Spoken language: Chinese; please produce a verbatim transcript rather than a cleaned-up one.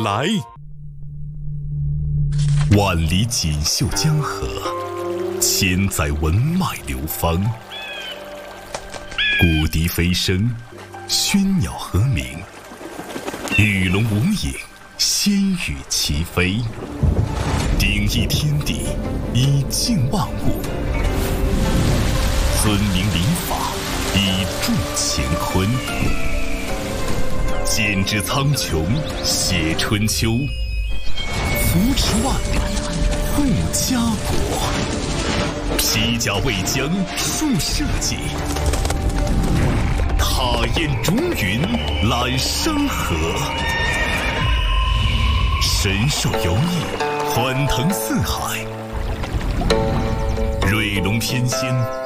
来。万里锦绣江河，千载文脉流芳。古笛飞声，喧鸟和鸣，与龙无影，仙羽齐飞。鼎益天地，以静万物；尊明礼法，以助乾坤。剪纸苍穹，写春秋；扶持万里，护家国。披甲为将，树社稷；踏烟逐云，揽山河。神兽游弋，欢腾四海；瑞龙翩跹，